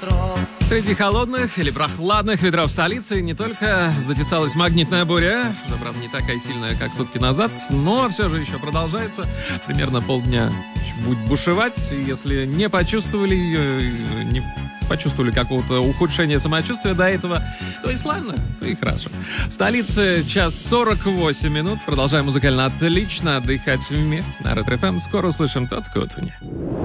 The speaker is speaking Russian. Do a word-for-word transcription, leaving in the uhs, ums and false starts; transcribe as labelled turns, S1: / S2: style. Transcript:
S1: Среди холодных или прохладных ветров столицы не только затесалась магнитная буря, что, правда, не такая сильная, как сутки назад, но все же еще продолжается. Примерно полдня будет бушевать, и если не почувствовали ее, не почувствовали какого-то ухудшения самочувствия до этого, то и славно, то и хорошо. В столице час сорок восемь минут. Продолжаем музыкально отлично отдыхать вместе на Ретро эф эм. Скоро услышим тот Кутуни.